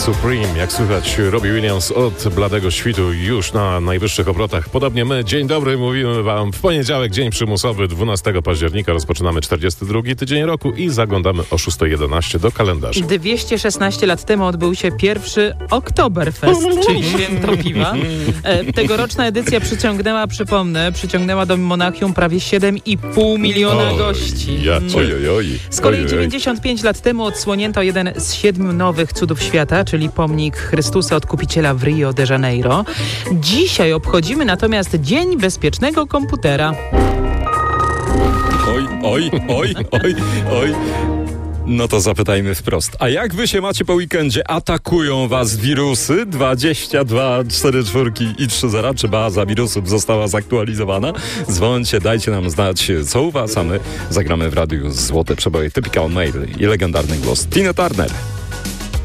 Supreme. Jak słychać, Robbie Williams od bladego świtu już na najwyższych obrotach. Podobnie my, dzień dobry, mówimy wam w poniedziałek, dzień przymusowy, 12 października. Rozpoczynamy 42 tydzień roku i zaglądamy o 6:11 do kalendarza. 216 lat temu odbył się pierwszy Oktoberfest, czyli święto piwa. Tegoroczna edycja przyciągnęła do Monachium prawie 7,5 miliona gości. Z kolei 95 lat temu odsłonięto jeden z 7 nowych cudów świata, czyli pomnik Chrystusa Odkupiciela w Rio de Janeiro. Dzisiaj obchodzimy natomiast Dzień Bezpiecznego Komputera. Oj. No to zapytajmy wprost. A jak wy się macie po weekendzie? Atakują was wirusy? 22 44 i 30. Czy baza wirusów została zaktualizowana? Dzwońcie, dajcie nam znać, co u was, a my zagramy w radiu złote przeboje Typical Male i legendarny głos Tina Turner.